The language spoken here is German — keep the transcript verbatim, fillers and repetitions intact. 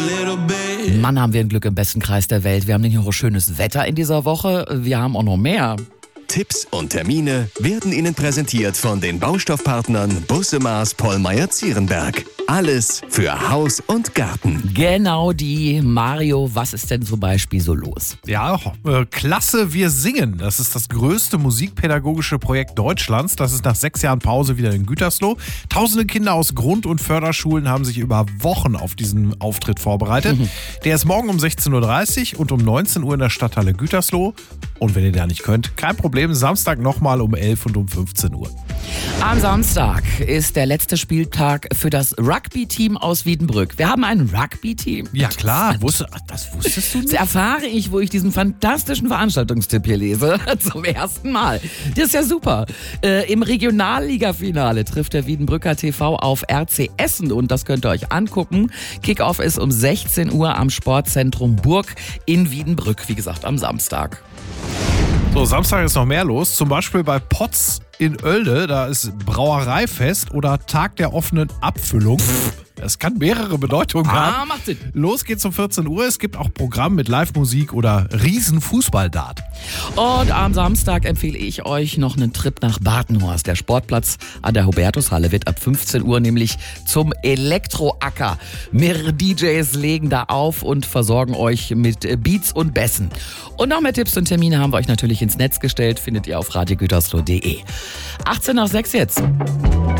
Mann, haben wir ein Glück im besten Kreis der Welt. Wir haben nicht nur schönes Wetter in dieser Woche, wir haben auch noch mehr. Tipps und Termine werden Ihnen präsentiert von den Baustoffpartnern Busse-Maß Pollmeyer-Zierenberg. Alles für Haus und Garten. Genau die. Mario, was ist denn zum Beispiel so los? Ja, äh, klasse, wir singen. Das ist das größte musikpädagogische Projekt Deutschlands. Das ist nach sechs Jahren Pause wieder in Gütersloh. Tausende Kinder aus Grund- und Förderschulen haben sich über Wochen auf diesen Auftritt vorbereitet. Mhm. Der ist morgen um sechzehn Uhr dreißig und um neunzehn Uhr in der Stadthalle Gütersloh. Und wenn ihr da nicht könnt, kein Problem, Samstag nochmal um elf und um fünfzehn Uhr. Am Samstag ist der letzte Spieltag für das Rugby-Team aus Wiedenbrück. Wir haben ein Rugby-Team. Ja klar, Wusste, das wusstest du nicht? Das erfahre ich, wo ich diesen fantastischen Veranstaltungstipp hier lese, zum ersten Mal. Das ist ja super. Äh, Im Regionalliga-Finale trifft der Wiedenbrücker T V auf R C Essen und das könnt ihr euch angucken. Kickoff ist um sechzehn Uhr am Sportzentrum Burg in Wiedenbrück, wie gesagt am Samstag. So, Samstag ist noch mehr los, zum Beispiel bei Potz in Oelde, da ist Brauereifest oder Tag der offenen Abfüllung. Es kann mehrere Bedeutungen haben. Ah, macht Sinn. Los geht's um vierzehn Uhr. Es gibt auch Programm mit Live-Musik oder Riesen-Fußballdart. Und am Samstag empfehle ich euch noch einen Trip nach Badenhorst. Der Sportplatz an der Hubertushalle wird ab fünfzehn Uhr nämlich zum Elektroacker. Mehrere D Js legen da auf und versorgen euch mit Beats und Bässen. Und noch mehr Tipps und Termine haben wir euch natürlich ins Netz gestellt. Findet ihr auf radiogütersloh punkt de. achtzehn nach sechs jetzt.